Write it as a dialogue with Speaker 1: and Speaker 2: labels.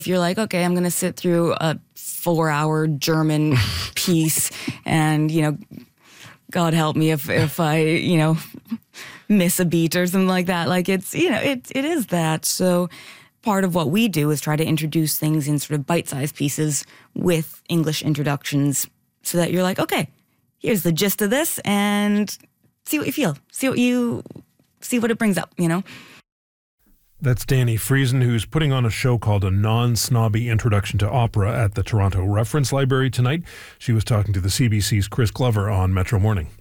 Speaker 1: If you're like, okay, I'm going to sit through a 4-hour German piece and, God help me if I, miss a beat or something like that. Like it is that. So part of what we do is try to introduce things in sort of bite-sized pieces with English introductions so that you're like, okay, here's the gist of this and see what you feel. See what it brings up,
Speaker 2: That's Dani Friesen, who's putting on a show called A Non-Snobby Introduction to Opera at the Toronto Reference Library tonight. She was talking to the CBC's Chris Glover on Metro Morning.